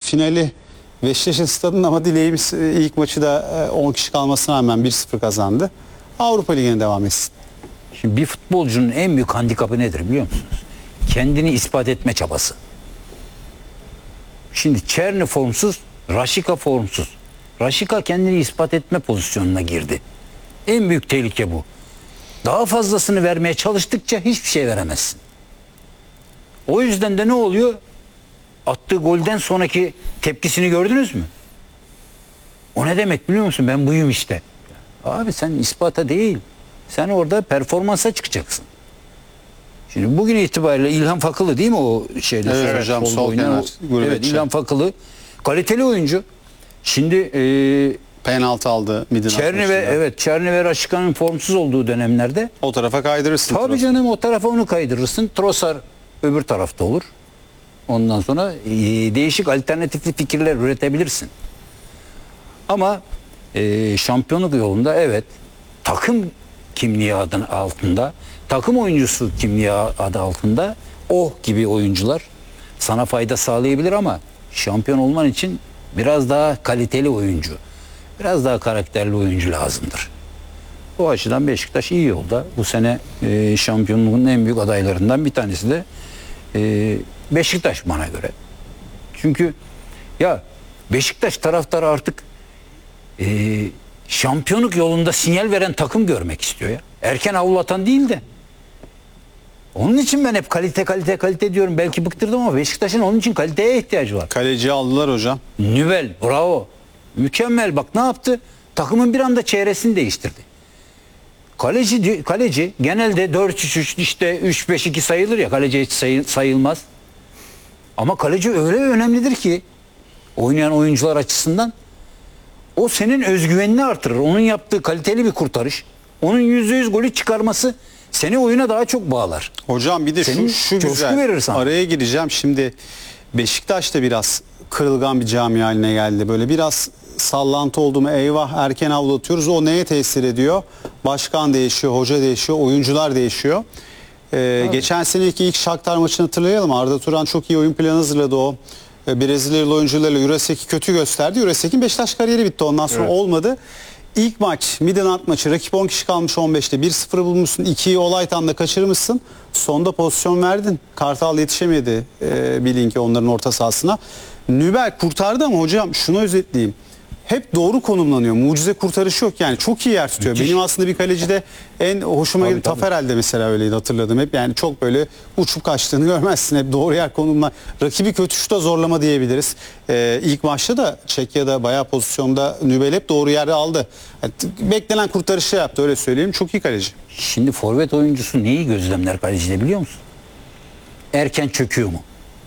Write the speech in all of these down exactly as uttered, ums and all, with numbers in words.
finali Beşiktaş'ın stadında ama dileğimiz ilk maçı da on kişi kalmasına rağmen bir sıfır kazandı. Avrupa Ligi'ne devam etsin. Şimdi bir futbolcunun en büyük handikapı nedir biliyor musunuz? Kendini ispat etme çabası. Şimdi Çerni formsuz, Raşika formsuz. Raşika kendini ispat etme pozisyonuna girdi. En büyük tehlike bu. Daha fazlasını vermeye çalıştıkça hiçbir şey veremezsin. O yüzden de ne oluyor? Attığı golden sonraki tepkisini gördünüz mü? O ne demek biliyor musun? Ben buyum işte. Abi sen ispata değil. Sen orada performansa çıkacaksın. Şimdi bugün itibariyle İlhan Fakılı değil mi o şeyde? Evet hocam, sol kenar, evet, İlhan Fakılı kaliteli oyuncu. Şimdi e, penaltı aldı Midin Çerni ve evet Çerni ve Raşika'nın formsuz olduğu dönemlerde o tarafa kaydırırsın. Tabii Trossard. canım, o tarafa onu kaydırırsın. Trossard öbür tarafta olur. Ondan sonra e, değişik alternatifli fikirler üretebilirsin. Ama e, şampiyonluk yolunda evet takım kimliği adı altında, takım oyuncusu kimliği adı altında o gibi oyuncular sana fayda sağlayabilir ama şampiyon olman için biraz daha kaliteli oyuncu, biraz daha karakterli oyuncu lazımdır. O açıdan Beşiktaş iyi yolda. Bu sene e, şampiyonluğun en büyük adaylarından bir tanesi de e, Beşiktaş bana göre. Çünkü ya Beşiktaş taraftarı artık e, şampiyonluk yolunda sinyal veren takım görmek istiyor ya. Erken avlatan değil de. Onun için ben hep kalite kalite kalite diyorum. Belki bıktırdım ama Beşiktaş'ın onun için kaliteye ihtiyacı var. Kaleci aldılar hocam. Nübel bravo. Mükemmel, bak ne yaptı? Takımın bir anda çehresini değiştirdi. Kaleci kaleci genelde dört üç üç işte üç beş iki sayılır ya, kaleci hiç sayı, sayılmaz. Ama kaleci öyle önemlidir ki oynayan oyuncular açısından o senin özgüvenini artırır. Onun yaptığı kaliteli bir kurtarış, onun yüzde yüz golü çıkarması seni oyuna daha çok bağlar. Hocam bir de Senin şu, şu coşku güzel. verir sana. Araya gireceğim. Şimdi Beşiktaş da biraz kırılgan bir cami haline geldi. Böyle biraz sallantı oldu mu eyvah erken avlatıyoruz. O neye tesir ediyor? Başkan değişiyor, hoca değişiyor, oyuncular değişiyor. Ee, geçen seneki ilk Shakhtar maçını hatırlayalım. Arda Turan çok iyi oyun planı hazırladı o. Ee, Brezilyalı oyuncularla Jurasek'i kötü gösterdi. Jurasek'in Beşiktaş kariyeri bitti. Ondan sonra evet. olmadı. İlk maç Midland maçı, rakip on kişi kalmış on beşte bir sıfır bulmuşsun, ikiyi Olaytan'da kaçırmışsın, sonda pozisyon verdin, Kartal yetişemedi e, bilin ki onların orta sahasına. Nübel kurtardı ama hocam şunu özetleyeyim, hep doğru konumlanıyor, mucize kurtarışı yok yani, çok iyi yer tutuyor. Müthiş. Benim aslında bir kalecide en hoşuma giden Taferel'de mesela öyleydi, hatırladım hep, yani çok böyle uçup kaçtığını görmezsin, hep doğru yer konumla, rakibi kötü şuta zorlama diyebiliriz. Ee, ilk maçta da Çekya'da bayağı pozisyonda Nübel hep doğru yerde aldı. Yani, beklenen kurtarışı yaptı, öyle söyleyeyim, çok iyi kaleci. Şimdi forvet oyuncusu neyi gözlemler kalecide biliyor musun? Erken çöküyor mu?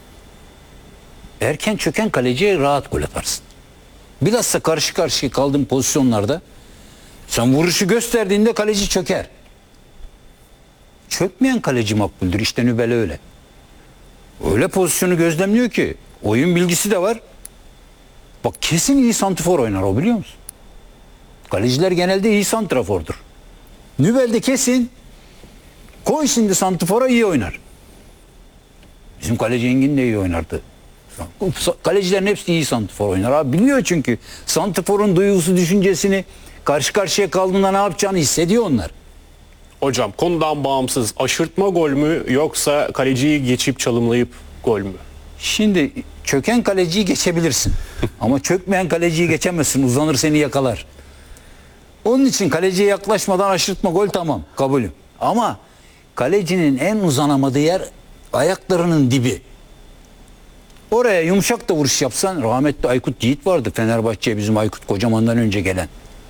Erken çöken kaleciye rahat gol atarsın. Bilhassa karşı karşıya kaldığın pozisyonlarda sen vuruşu gösterdiğinde kaleci çöker. Çökmeyen kaleci makbuldür. İşte Nübel öyle. Öyle pozisyonu gözlemliyor ki oyun bilgisi de var. Bak kesin iyi santrfor oynar o, biliyor musun? Kaleciler genelde iyi santrafordur. Nübel de kesin koy şimdi santrfora iyi oynar. Bizim kaleci Engin de iyi oynardı. Kalecilerin hepsi iyi santrfor oynar abi, biliyor çünkü santrforun duygusu, düşüncesini, karşı karşıya kaldığında ne yapacağını hissediyor onlar. Hocam konudan bağımsız, aşırtma gol mü yoksa kaleciyi geçip çalımlayıp gol mü? Şimdi çöken kaleciyi geçebilirsin ama çökmeyen kaleciyi geçemezsin, uzanır seni yakalar. Onun için kaleciye yaklaşmadan aşırtma gol, tamam, kabulüm. Ama kalecinin en uzanamadığı yer ayaklarının dibi. Oraya yumuşak da vuruş yapsan, rahmetli Aykut Yiğit vardı Fenerbahçe'ye, bizim Aykut Kocaman'dan önce gelen.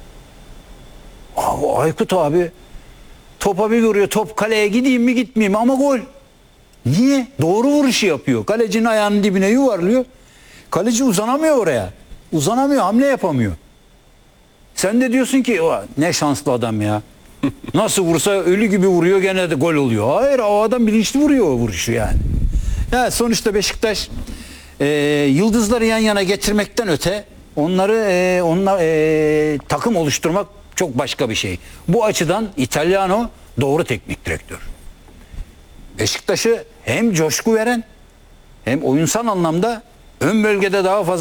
Aa, Aykut abi topa bir vuruyor, top kaleye gideyim mi gitmeyeyim mi ama gol. Niye? Doğru vuruşu yapıyor. Kalecinin ayağının dibine yuvarlıyor. Kaleci uzanamıyor oraya. Uzanamıyor, hamle yapamıyor. Sen de diyorsun ki ne şanslı adam ya. Nasıl vursa ölü gibi vuruyor, gene de gol oluyor. Hayır, o adam bilinçli vuruyor o vuruşu yani. Ya sonuçta Beşiktaş e, yıldızları yan yana getirmekten öte onları e, onlar e, takım oluşturmak çok başka bir şey. Bu açıdan İtalyano doğru teknik direktör. Beşiktaş'ı hem coşku veren hem oyunsal anlamda ön bölgede daha fazla